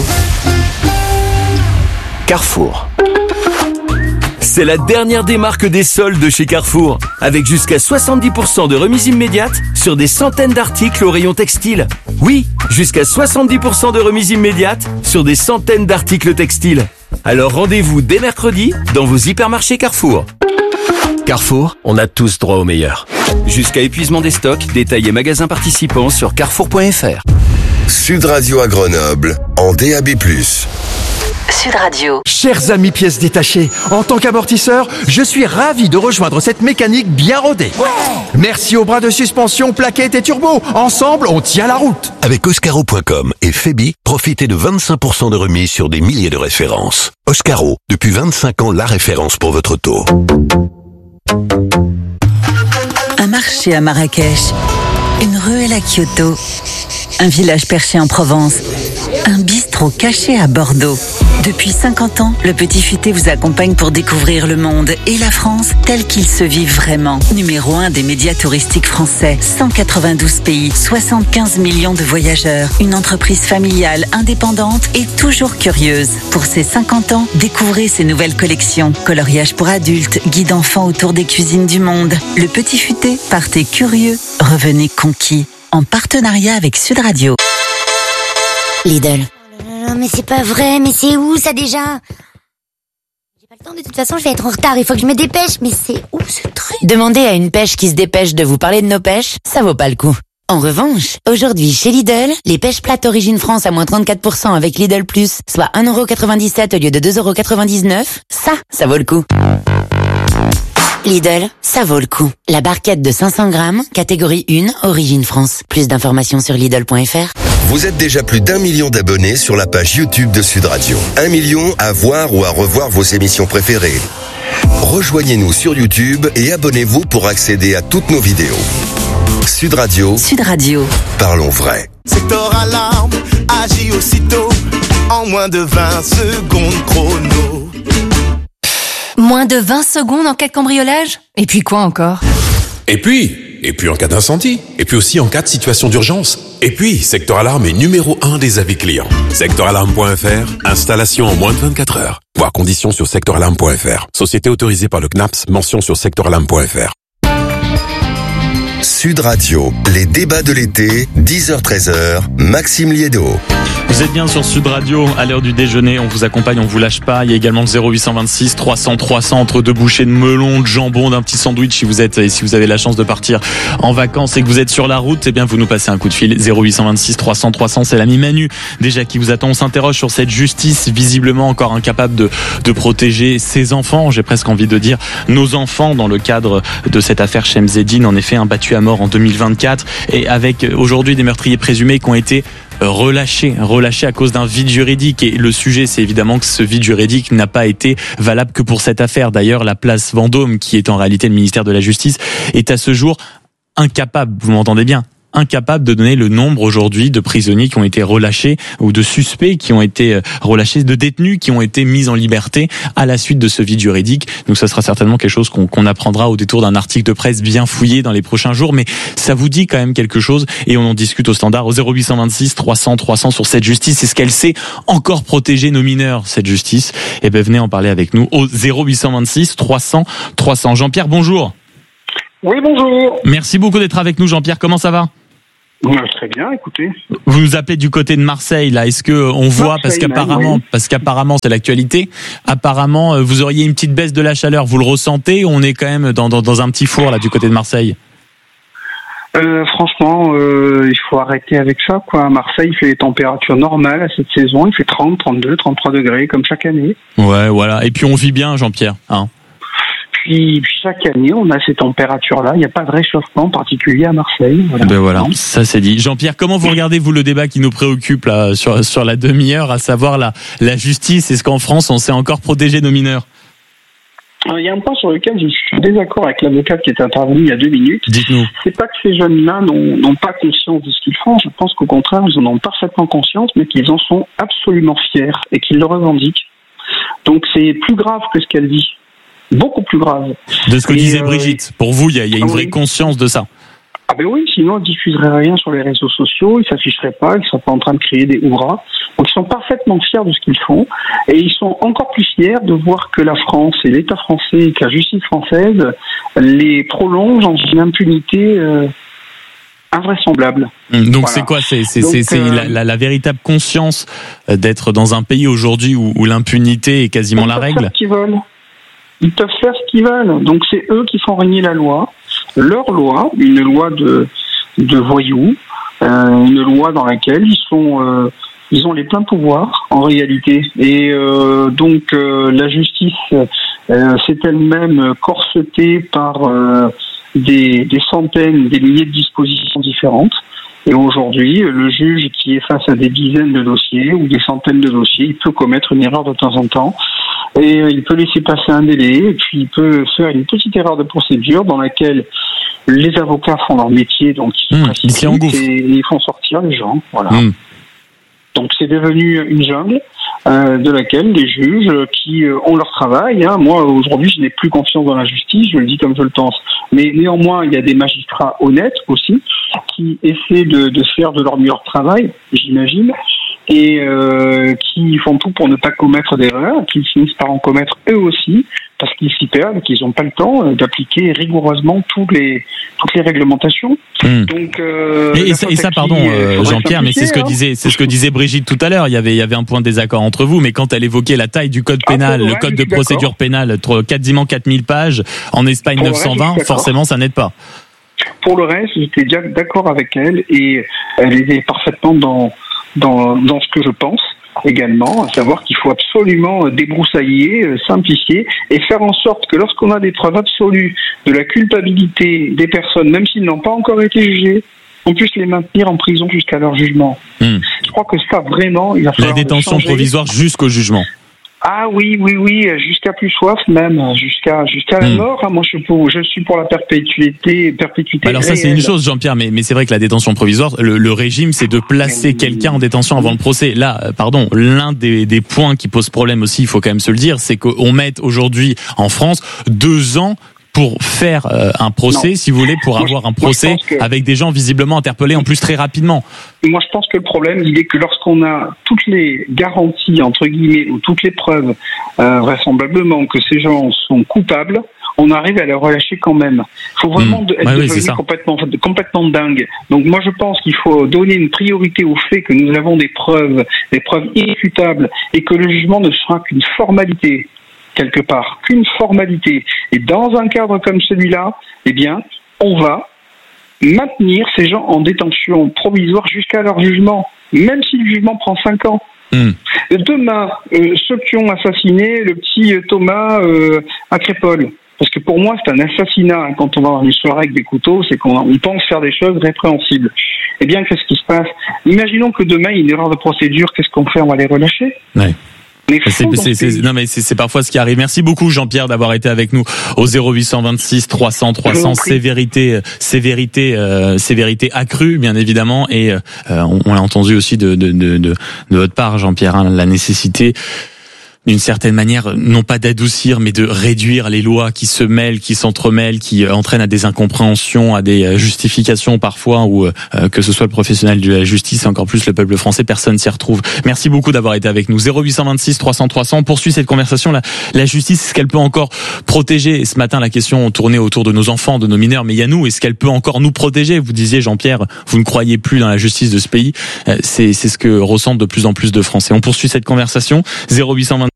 Speaker 6: Carrefour. C'est la dernière des marques des soldes de chez Carrefour, avec jusqu'à soixante-dix pour cent de remise immédiate sur des centaines d'articles au rayon textile. Oui, jusqu'à soixante-dix pour cent de remise immédiate sur des centaines d'articles textiles. Alors rendez-vous dès mercredi dans vos hypermarchés Carrefour. Carrefour, on a tous droit au meilleur. Jusqu'à épuisement des stocks, détails et magasins participants sur carrefour point f r.
Speaker 3: Sud Radio à Grenoble, en D A B plus.
Speaker 4: Sud Radio.
Speaker 17: Chers amis pièces détachées, en tant qu'amortisseur, je suis ravi de rejoindre cette mécanique bien rodée. Ouais. Merci aux bras de suspension, plaquettes et turbo. Ensemble, on tient la route.
Speaker 3: Avec Oscaro point com et Febi, profitez de vingt-cinq pour cent de remise sur des milliers de références. Oscaro, depuis vingt-cinq ans, la référence pour votre auto.
Speaker 4: Un marché à Marrakech, une ruelle à Kyoto, un village perché en Provence, un bistrot caché à Bordeaux. Depuis cinquante ans, le Petit Futé vous accompagne pour découvrir le monde et la France tel qu'il se vit vraiment. Numéro un des médias touristiques français, cent quatre-vingt-douze pays, soixante-quinze millions de voyageurs, une entreprise familiale, indépendante et toujours curieuse. Pour ses cinquante ans, découvrez ses nouvelles collections. Coloriage pour adultes, guide enfants autour des cuisines du monde. Le Petit Futé, partez curieux, revenez conquis. En partenariat avec Sud Radio.
Speaker 18: Lidl. Oh mais c'est pas vrai, mais c'est où ça déjà? J'ai pas le temps, de toute façon je vais être en retard, il faut que je me dépêche, mais c'est où ce truc?
Speaker 14: Demandez à une pêche qui se dépêche de vous parler de nos pêches, ça vaut pas le coup. En revanche, aujourd'hui chez Lidl, les pêches plates Origine France à moins trente-quatre pour cent avec Lidl Plus, soit un euro quatre-vingt-dix-sept au lieu de deux euros quatre-vingt-dix-neuf, ça, ça vaut le coup. Lidl, ça vaut le coup. La barquette de cinq cents grammes, catégorie un, Origine France. Plus d'informations sur Lidl point f r.
Speaker 3: Vous êtes déjà plus d'un million d'abonnés sur la page YouTube de Sud Radio. Un million à voir ou à revoir vos émissions préférées. Rejoignez-nous sur YouTube et abonnez-vous pour accéder à toutes nos vidéos. Sud Radio.
Speaker 4: Sud Radio.
Speaker 3: Parlons vrai.
Speaker 19: Secteur alarme, agit aussitôt, en moins de vingt secondes chrono.
Speaker 20: Moins de vingt secondes en cas de cambriolage? Et puis quoi encore?
Speaker 21: Et puis, et puis en cas d'incendie, et puis aussi en cas de situation d'urgence. Et puis, Secteur Alarme est numéro un des avis clients. secteur alarme point f r, installation en moins de vingt-quatre heures. Voir conditions sur secteur alarme point f r. Société autorisée par le C N A P S, mention sur secteur alarme point f r.
Speaker 3: Sud Radio, les débats de l'été, dix heures treize heures, Maxime Liédo.
Speaker 2: Vous êtes bien sur Sud Radio, à l'heure du déjeuner, on vous accompagne, on vous lâche pas. Il y a également le zéro huit cent vingt-six trois cents trois cents entre deux bouchées de melon, de jambon, d'un petit sandwich si vous êtes, et si vous avez la chance de partir en vacances et que vous êtes sur la route, eh bien vous nous passez un coup de fil. zéro huit cent vingt-six trois cents trois cents, c'est l'ami Manu déjà qui vous attend. On s'interroge sur cette justice visiblement encore incapable de, de protéger ses enfants, j'ai presque envie de dire nos enfants, dans le cadre de cette affaire Shemseddine, en effet un battu à mort en deux mille vingt-quatre, et avec aujourd'hui des meurtriers présumés qui ont été relâché, relâché à cause d'un vide juridique. Et le sujet, c'est évidemment que ce vide juridique n'a pas été valable que pour cette affaire. D'ailleurs, la place Vendôme, qui est en réalité le ministère de la Justice, est à ce jour incapable, vous m'entendez bien, incapable de donner le nombre aujourd'hui de prisonniers qui ont été relâchés ou de suspects qui ont été relâchés, de détenus qui ont été mis en liberté à la suite de ce vide juridique. Donc ça sera certainement quelque chose qu'on, qu'on apprendra au détour d'un article de presse bien fouillé dans les prochains jours, mais ça vous dit quand même quelque chose et on en discute au standard au zéro huit cent vingt-six trois cents trois cents sur cette justice. Est-ce qu'elle sait encore protéger nos mineurs, cette justice? Eh ben venez en parler avec nous au zéro huit cent vingt-six trois cents trois cents. Jean-Pierre, bonjour.
Speaker 11: Oui, bonjour.
Speaker 2: Merci beaucoup d'être avec nous, Jean-Pierre. Comment ça va?
Speaker 11: Très bien, écoutez.
Speaker 2: Vous nous appelez du côté de Marseille, là. Est-ce que on voit, Marseille, parce qu'apparemment, même, oui. parce qu'apparemment, c'est l'actualité. Apparemment, vous auriez une petite baisse de la chaleur. Vous le ressentez? On est quand même dans, dans, dans un petit four, là, du côté de Marseille.
Speaker 11: Euh, franchement, euh, il faut arrêter avec ça, quoi. À Marseille, il fait les températures normales à cette saison. Il fait trente, trente-deux, trente-trois degrés, comme chaque année.
Speaker 2: Ouais, voilà. Et puis, on vit bien, Jean-Pierre, hein.
Speaker 11: Puis chaque année, on a ces températures-là. Il n'y a pas de réchauffement particulier à Marseille. Voilà.
Speaker 2: Ben voilà, ça c'est dit. Jean-Pierre, comment vous regardez vous le débat qui nous préoccupe là sur sur la demi-heure, à savoir la la justice? Est-ce qu'en France, on sait encore protéger nos mineurs?
Speaker 11: Il y a un point sur lequel je suis désaccord avec l'avocate qui est intervenu il y a deux minutes.
Speaker 2: Dites-nous.
Speaker 11: C'est pas que ces jeunes-là n'ont, n'ont pas conscience de ce qu'ils font. Je pense qu'au contraire, ils en ont parfaitement conscience, mais qu'ils en sont absolument fiers et qu'ils le revendiquent. Donc c'est plus grave que ce qu'elle dit. Beaucoup plus grave.
Speaker 2: De ce que
Speaker 11: et
Speaker 2: disait
Speaker 11: euh,
Speaker 2: Brigitte. Pour vous, il y a, y a une
Speaker 11: ah
Speaker 2: vraie
Speaker 11: oui.
Speaker 2: conscience de ça.
Speaker 11: Ah ben oui, sinon ils ne diffuseraient rien sur les réseaux sociaux, ils ne s'afficheraient pas, ils ne sont pas en train de créer des hurrahs. Donc ils sont parfaitement fiers de ce qu'ils font. Et ils sont encore plus fiers de voir que la France et l'État français et que la justice française les prolongent dans une impunité euh, invraisemblable.
Speaker 2: Donc
Speaker 11: voilà.
Speaker 2: c'est quoi? C'est, c'est,
Speaker 11: Donc,
Speaker 2: c'est, c'est
Speaker 11: euh,
Speaker 2: la, la, la véritable conscience d'être dans un pays aujourd'hui où, où l'impunité est quasiment la règle?
Speaker 11: Faire ce qu'ils veulent. Ils peuvent faire ce qu'ils veulent. Donc c'est eux qui font régner la loi. Leur loi, une loi de, de voyous, euh, une loi dans laquelle ils sont, euh, ils ont les pleins pouvoirs en réalité. Et euh, donc euh, la justice euh, s'est elle-même corsetée par euh, des, des centaines, des milliers de dispositions différentes. Et aujourd'hui, le juge qui est face à des dizaines de dossiers ou des centaines de dossiers, il peut commettre une erreur de temps en temps. Et il peut laisser passer un délai, et puis il peut faire une petite erreur de procédure dans laquelle les avocats font leur métier, donc ils,
Speaker 2: mmh, ils
Speaker 11: et ils font sortir les gens. Voilà.
Speaker 2: Mmh.
Speaker 11: Donc c'est devenu une jungle euh, de laquelle les juges qui euh, ont leur travail. Hein, moi aujourd'hui je n'ai plus confiance dans la justice, je le dis comme je le pense. Mais néanmoins il y a des magistrats honnêtes aussi qui essaient de, de faire de leur meilleur travail, j'imagine. Et euh, qui font tout pour ne pas commettre d'erreurs, qui finissent par en commettre eux aussi, parce qu'ils s'y perdent, qu'ils n'ont pas le temps d'appliquer rigoureusement tous les, toutes les réglementations.
Speaker 2: Mmh.
Speaker 11: Donc, euh,
Speaker 2: et, et, ça, et ça, pardon, euh, Jean-Pierre, mais c'est ce que disait, c'est ce que disait Brigitte tout à l'heure. Il y avait, il y avait un point de désaccord entre vous, mais quand elle évoquait la taille du code pénal, ah, le code de procédure pénale, quasiment quatre mille pages, en Espagne neuf cent vingt, forcément, ça n'aide pas.
Speaker 11: Pour le reste, j'étais déjà d'accord avec elle et elle était parfaitement dans Dans, dans ce que je pense également, à savoir qu'il faut absolument débroussailler, simplifier et faire en sorte que lorsqu'on a des preuves absolues de la culpabilité des personnes, même s'ils n'ont pas encore été jugés, on puisse les maintenir en prison jusqu'à leur jugement. Mmh. Je crois que ça vraiment, il va falloir
Speaker 2: la détention
Speaker 11: changer.
Speaker 2: Provisoire jusqu'au jugement.
Speaker 11: Ah oui, oui, oui, jusqu'à plus soif même, jusqu'à jusqu'à la mmh. mort. Hein. Moi, je suis pour, je suis pour la perpétuité, perpétuité.
Speaker 2: Alors ça,
Speaker 11: réelle.
Speaker 2: C'est une chose, Jean-Pierre, mais mais c'est vrai que la détention provisoire, le, le régime, c'est de placer mmh. quelqu'un en détention avant le procès. Là, pardon, l'un des des points qui pose problème aussi, il faut quand même se le dire, c'est qu'on met aujourd'hui en France deux ans pour faire euh, un procès, non. si vous voulez, pour moi, avoir un procès que... avec des gens visiblement interpellés en plus très rapidement.
Speaker 11: Moi, je pense que le problème, il est que lorsqu'on a toutes les garanties, entre guillemets, ou toutes les preuves, euh, vraisemblablement, que ces gens sont coupables, on arrive à les relâcher quand même. Il faut vraiment mmh. être ouais, devenu oui, complètement, complètement dingue. Donc moi, je pense qu'il faut donner une priorité au fait que nous avons des preuves, des preuves irréfutables, et que le jugement ne sera qu'une formalité. Quelque part, qu'une formalité. Et dans un cadre comme celui-là, eh bien, on va maintenir ces gens en détention provisoire jusqu'à leur jugement, même si le jugement prend cinq ans. Mmh. Demain, euh, ceux qui ont assassiné le petit Thomas euh, à Crépol, parce que pour moi, c'est un assassinat. Quand on va dans une soirée avec des couteaux, c'est qu'on on pense faire des choses répréhensibles. Eh bien, qu'est-ce qui se passe? Imaginons que demain, il y a une erreur de procédure, qu'est-ce qu'on fait? On va les relâcher?
Speaker 2: Ouais. C'est, c'est, c'est, non mais c'est, c'est parfois ce qui arrive. Merci beaucoup Jean-Pierre d'avoir été avec nous au zéro huit cent vingt-six trois cents trois cents. Sévérité, sévérité, euh, sévérité accrue bien évidemment, et euh, on, on l'a entendu aussi de de de de, de votre part Jean-Pierre, hein, la nécessité d'une certaine manière, non pas d'adoucir, mais de réduire les lois qui se mêlent, qui s'entremêlent, qui entraînent à des incompréhensions, à des justifications parfois, ou euh, que ce soit le professionnel de la justice et encore plus le peuple français, personne s'y retrouve. Merci beaucoup d'avoir été avec nous. zéro huit cent vingt-six trois cents trois cents. On poursuit cette conversation. La, la justice, est-ce qu'elle peut encore protéger? Et ce matin, la question tournait autour de nos enfants, de nos mineurs, mais il y a nous. Est-ce qu'elle peut encore nous protéger? Vous disiez, Jean-Pierre, vous ne croyez plus dans la justice de ce pays. C'est, c'est ce que ressentent de plus en plus de Français. On poursuit cette conversation. zéro huit cent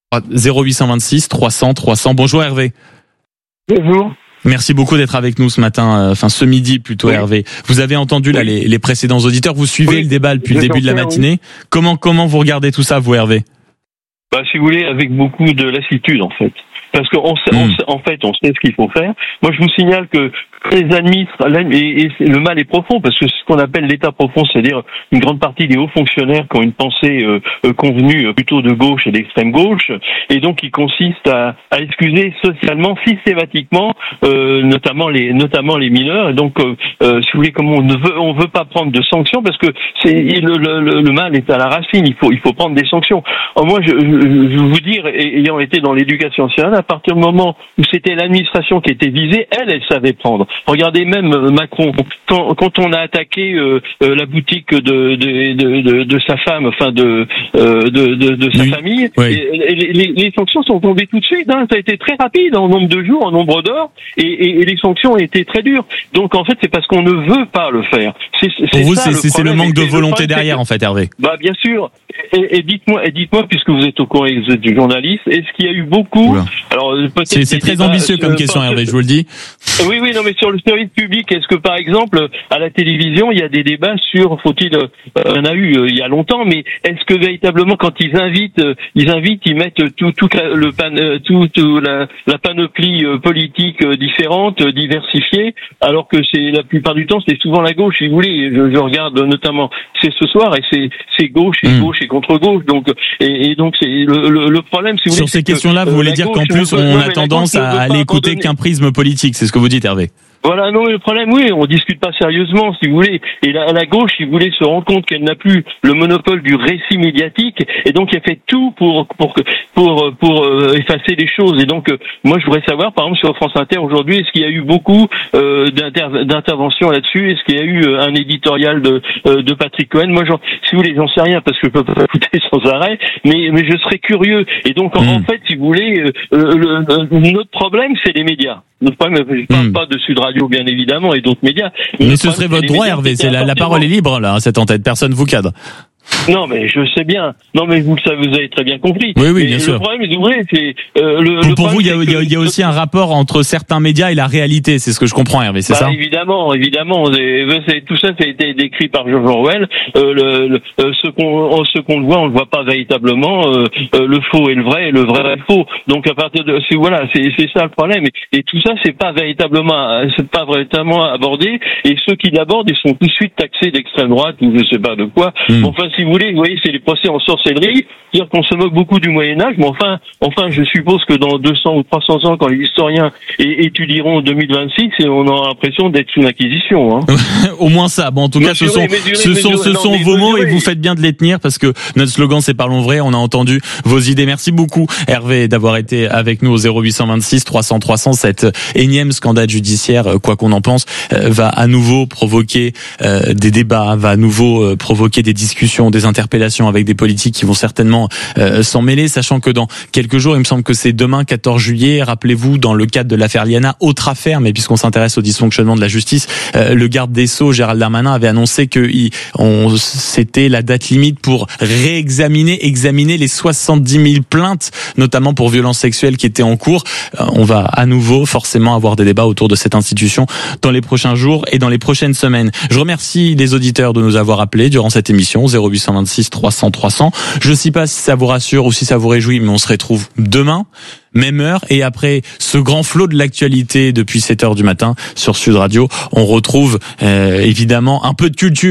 Speaker 2: vingt-six trois cents trois cents. Bonjour Hervé.
Speaker 1: Bonjour.
Speaker 2: Merci beaucoup d'être avec nous ce matin, enfin ce midi plutôt, oui. Hervé. Vous avez entendu oui. là les, les précédents auditeurs. Vous suivez oui. le débat depuis le début de la matinée. Oui. Comment comment vous regardez tout ça, vous Hervé?
Speaker 1: Bah, si vous voulez, avec beaucoup de lassitude en fait. Parce qu'on sait, on sait, en fait, on sait ce qu'il faut faire. Moi, je vous signale que les administres, et, et le mal est profond, parce que ce qu'on appelle l'état profond, c'est-à-dire une grande partie des hauts fonctionnaires qui ont une pensée euh, convenue plutôt de gauche et d'extrême gauche, et donc qui consiste à, à excuser socialement, systématiquement, euh, notamment les, notamment les mineurs. Et donc, euh, euh, si vous voulez, comme on ne veut, on veut pas prendre de sanctions, parce que c'est le, le, le mal est à la racine. Il faut, il faut prendre des sanctions. Alors moi, je, je, je veux vous dire, ayant été dans l'éducation nationale, à partir du moment où c'était l'administration qui était visée, elle, elle savait prendre. Regardez même Macron, quand, quand on a attaqué euh, euh, la boutique de de, de, de de sa femme, enfin de euh, de, de, de sa oui. famille, oui. et, et les, les sanctions sont tombées tout de suite. Hein, ça a été très rapide en nombre de jours, en nombre d'heures, et, et, et les sanctions ont été très dures. Donc en fait, c'est parce qu'on ne veut pas le faire. C'est, c'est
Speaker 2: Pour vous,
Speaker 1: ça,
Speaker 2: c'est,
Speaker 1: le
Speaker 2: c'est le manque de volonté derrière,
Speaker 1: que,
Speaker 2: en fait, Hervé.
Speaker 1: Bah bien sûr. Et, et dites-moi, et dites-moi, puisque vous êtes au courant du journaliste, est-ce qu'il y a eu beaucoup
Speaker 2: Oula. Alors peut-être c'est, c'est très ambitieux comme question, Hervé, je vous le dis.
Speaker 1: Oui, oui, non, mais sur le service public, est-ce que par exemple à la télévision il y a des débats sur, faut-il, euh, il y en a eu euh, il y a longtemps, mais est-ce que véritablement quand ils invitent, euh, ils invitent, ils mettent tout, tout le pan, euh, tout, tout la, la panoplie euh, politique euh, différente, euh, diversifiée, alors que c'est la plupart du temps c'est souvent la gauche. Si vous voulez, je, je regarde notamment, c'est ce soir et c'est c'est gauche et mmh. gauche et contre gauche, donc et, et donc c'est le, le, le problème. Si vous
Speaker 2: sur
Speaker 1: voulez,
Speaker 2: ces questions-là,
Speaker 1: que,
Speaker 2: vous
Speaker 1: euh,
Speaker 2: voulez dire
Speaker 1: gauche,
Speaker 2: qu'en plus on a tendance à aller écouter qu'un prisme politique, c'est ce que vous dites, Hervé?
Speaker 1: Voilà, non, mais le problème, oui, on discute pas sérieusement, si vous voulez. Et la, la gauche, si vous voulez, se rend compte qu'elle n'a plus le monopole du récit médiatique, et donc elle fait tout pour pour pour pour euh, effacer les choses. Et donc, euh, moi, je voudrais savoir, par exemple, sur France Inter aujourd'hui, est-ce qu'il y a eu beaucoup euh, d'inter- d'interventions là-dessus? Est-ce qu'il y a eu euh, un éditorial de euh, de Patrick Cohen? Moi, j'en, si vous voulez, j'en sais rien parce que je peux pas écouter sans arrêt, mais mais je serais curieux. Et donc, en, mmh. en fait, si vous voulez, euh, le, le, notre problème, c'est les médias. Notre problème, je parle mmh. pas de Sud Radio, bien évidemment, et d'autres médias.
Speaker 2: Mais, mais ce serait votre droit, Hervé. C'est la, la parole est libre, là, cette antenne. Personne vous cadre.
Speaker 1: Non, mais je sais bien. Non, mais vous le savez, vous avez très bien compris.
Speaker 2: Oui, oui,
Speaker 1: mais
Speaker 2: bien
Speaker 1: le
Speaker 2: sûr.
Speaker 1: Le problème, c'est vrai, c'est euh, le.
Speaker 2: Pour,
Speaker 1: le
Speaker 2: pour vous, il y a,
Speaker 1: que...
Speaker 2: il y, a, il y a aussi un rapport entre certains médias et la réalité. C'est ce que je comprends, Hervé. C'est
Speaker 1: bah,
Speaker 2: ça?
Speaker 1: Évidemment, évidemment. C'est, c'est, tout ça, ça a été décrit par George Orwell. Euh, le, le, ce qu'on, ce qu'on le voit, on le voit pas véritablement. Euh, euh, le faux est le vrai, et le vrai est le faux. Donc à partir de, c'est voilà, c'est, c'est ça le problème. Et, et tout ça, c'est pas véritablement, c'est pas véritablement abordé. Et ceux qui l'abordent, ils sont tout de suite taxés d'extrême droite ou je sais pas de quoi. Mmh. Enfin, si vous voulez, vous voyez, c'est les procès en sorcellerie, dire qu'on se moque beaucoup du Moyen-Âge, mais enfin, enfin, je suppose que dans deux cents ou trois cents ans, quand les historiens é- étudieront deux mille vingt-six, on aura l'impression d'être sous l'inquisition. Hein.
Speaker 2: Au moins ça. Bon, en tout cas, ce sont, ce sont, ce sont vos mots et vous faites bien de les tenir parce que notre slogan, c'est Parlons vrai. On a entendu vos idées. Merci beaucoup, Hervé, d'avoir été avec nous au zéro huit cent vingt-six trois cents trois cents. Cet énième scandale judiciaire, quoi qu'on en pense, va à nouveau provoquer euh, des débats, va à nouveau euh, provoquer des discussions, des interpellations avec des politiques qui vont certainement euh, s'en mêler, sachant que dans quelques jours, il me semble que c'est demain, quatorze juillet, rappelez-vous, dans le cadre de l'affaire Liana, autre affaire, mais puisqu'on s'intéresse au dysfonctionnement de la justice, euh, le garde des Sceaux, Gérald Darmanin, avait annoncé que il, on, c'était la date limite pour réexaminer, examiner les soixante-dix mille plaintes, notamment pour violences sexuelles qui étaient en cours. Euh, on va à nouveau forcément avoir des débats autour de cette institution dans les prochains jours et dans les prochaines semaines. Je remercie les auditeurs de nous avoir appelés durant cette émission, zéro huit cent vingt-six trois cents trois cents. Je ne sais pas si ça vous rassure ou si ça vous réjouit, mais on se retrouve demain, même heure, et après ce grand flot de l'actualité depuis sept heures du matin sur Sud Radio, on retrouve euh, évidemment un peu de culture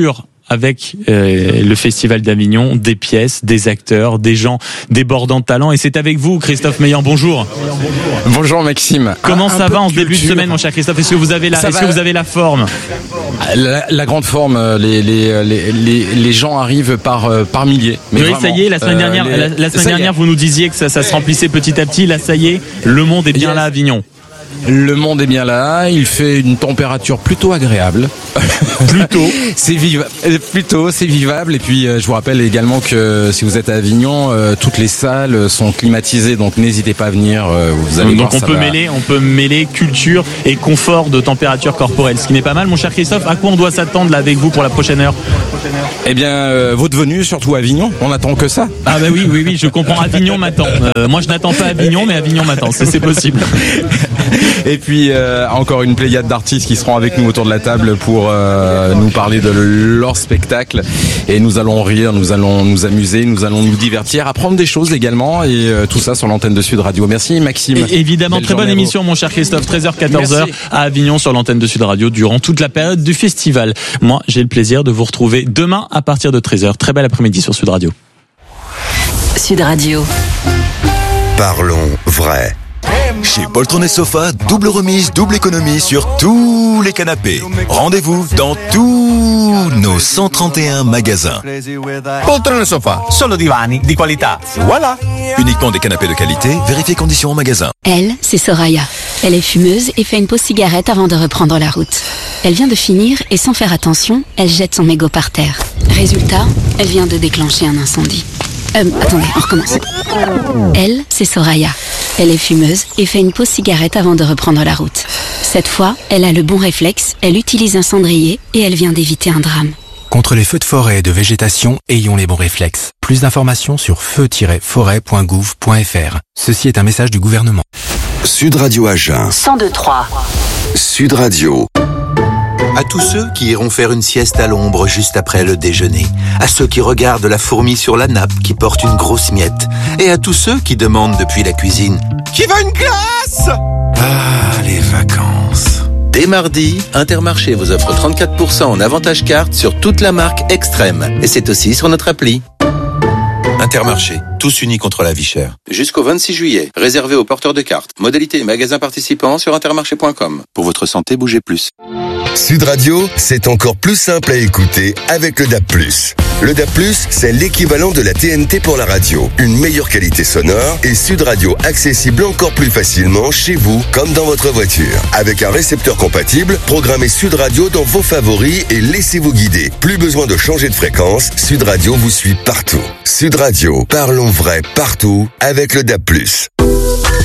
Speaker 2: avec euh, le Festival d'Avignon, des pièces, des acteurs, des gens débordants de talent. Et c'est avec vous, Christophe Meillan. Bonjour.
Speaker 7: Bonjour Maxime.
Speaker 2: Comment
Speaker 7: un,
Speaker 2: ça
Speaker 7: un
Speaker 2: va en ce
Speaker 7: de
Speaker 2: début de semaine, mon cher Christophe? Est-ce que vous avez la, est-ce que vous avez la forme?
Speaker 7: La, la grande forme. Les, les, les, les, les gens arrivent par, par milliers. Mais
Speaker 2: oui,
Speaker 7: vraiment,
Speaker 2: ça y est. La semaine dernière,
Speaker 7: euh, les...
Speaker 2: la, la semaine dernière, vous nous disiez que ça, ça se remplissait petit à petit. Là, ça y est, le monde est bien yes. là à Avignon.
Speaker 7: Le monde est bien là, il fait une température plutôt agréable.
Speaker 2: Plutôt.
Speaker 7: c'est viva- plutôt, c'est vivable. Et puis, euh, je vous rappelle également que si vous êtes à Avignon, euh, toutes les salles sont climatisées, donc n'hésitez pas à venir. Euh, vous allez
Speaker 2: donc
Speaker 7: voir,
Speaker 2: on
Speaker 7: ça
Speaker 2: peut
Speaker 7: va...
Speaker 2: mêler, on peut mêler culture et confort de température corporelle, ce qui n'est pas mal, mon cher Christophe. À quoi on doit s'attendre là avec vous pour la prochaine heure?
Speaker 7: Eh bien, euh, votre venue, surtout à Avignon. On attend que ça.
Speaker 2: Ah bah oui, oui, oui, je comprends. Avignon m'attend. Euh, moi, je n'attends pas Avignon, mais Avignon m'attend. C'est, c'est possible.
Speaker 7: Et puis euh, encore une pléiade d'artistes qui seront avec nous autour de la table pour euh, nous parler de leur spectacle. Et nous allons rire, nous allons nous amuser, nous allons nous divertir, apprendre des choses également. Et euh, tout ça sur l'antenne de Sud Radio. Merci Maxime.
Speaker 2: Et évidemment, belle très bonne émission, mon cher Christophe. treize heures quatorze heures à Avignon sur l'antenne de Sud Radio durant toute la période du festival. Moi, j'ai le plaisir de vous retrouver demain à partir de treize heures. Très bel après-midi sur Sud Radio.
Speaker 4: Sud Radio.
Speaker 3: Parlons vrai.
Speaker 22: Chez Poltron et Sofa, double remise, double économie sur tous les canapés. Rendez-vous dans tous nos cent trente et un magasins.
Speaker 23: Poltron et Sofa, solo divani di qualità. Voilà.
Speaker 22: Uniquement des canapés de qualité, vérifiez conditions en magasin.
Speaker 9: Elle, c'est Soraya. Elle est fumeuse et fait une pause cigarette avant de reprendre la route. Elle vient de finir et sans faire attention, elle jette son mégot par terre. Résultat, elle vient de déclencher un incendie. Euh, attendez, on recommence. Elle, c'est Soraya. Elle est fumeuse et fait une pause cigarette avant de reprendre la route. Cette fois, elle a le bon réflexe, elle utilise un cendrier et elle vient d'éviter un drame.
Speaker 8: Contre les feux de forêt et de végétation, ayons les bons réflexes. Plus d'informations sur feu tiret forêt point gouv point f r. Ceci est un message du gouvernement.
Speaker 3: Sud Radio Agen.
Speaker 4: cent deux trois.
Speaker 3: Sud Radio.
Speaker 24: À tous ceux qui iront faire une sieste à l'ombre juste après le déjeuner, à ceux qui regardent la fourmi sur la nappe qui porte une grosse miette, et à tous ceux qui demandent depuis la cuisine « Qui veut une glace ?» Ah, les vacances. Dès mardi, Intermarché vous offre trente-quatre pour cent en avantage carte sur toute la marque Extrême, et c'est aussi sur notre appli. Intermarché, tous unis contre la vie chère. Jusqu'au vingt-six juillet, réservé aux porteurs de cartes. Modalités et magasins participants sur intermarché point com. Pour votre santé, bougez plus.
Speaker 3: Sud Radio, c'est encore plus simple à écouter avec le D A B plus. Le D A B plus, c'est l'équivalent de la T N T pour la radio. Une meilleure qualité sonore et Sud Radio accessible encore plus facilement chez vous comme dans votre voiture. Avec un récepteur compatible, programmez Sud Radio dans vos favoris et laissez-vous guider. Plus besoin de changer de fréquence, Sud Radio vous suit partout. Sud Radio, parlons vrai partout avec le D A B plus.